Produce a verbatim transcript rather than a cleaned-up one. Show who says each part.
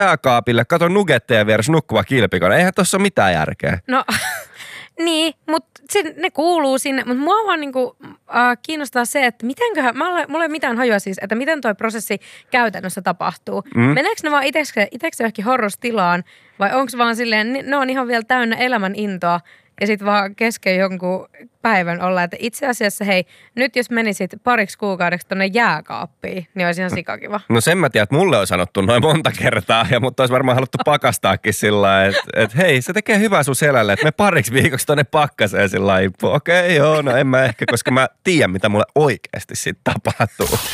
Speaker 1: jääkaapille, kato nuggetteja vieressä nukkuva kilpikone. Eihän tossa ole mitään järkeä.
Speaker 2: No, niin, mutta ne kuuluu sinne. Mutta mua vaan niinku, äh, kiinnostaa se, että mitenköhän, mulla ei ole mitään hajua siis, että miten toi prosessi käytännössä tapahtuu. Mm. Meneekö ne vaan itsekseen johonkin horrostilaan vai onko vaan silleen, ne on ihan vielä täynnä elämän intoa ja sit vaan kesken jonkun päivän olla, että itse asiassa hei, nyt jos menisit pariksi kuukaudeksi tonne jääkaappiin, niin olisi ihan sikakiva.
Speaker 1: No sen mä tiedän, että mulle on sanottu noin monta kertaa ja mutta olisi varmaan haluttu pakastaakin sillä lailla, että et, hei, se tekee hyvää sun selälle, että me pariksi viikoksi tonne pakkaseen sillä lailla. Okei, okay, joo, no en mä ehkä, koska mä tiedän, mitä mulle oikeasti sitten tapahtuu.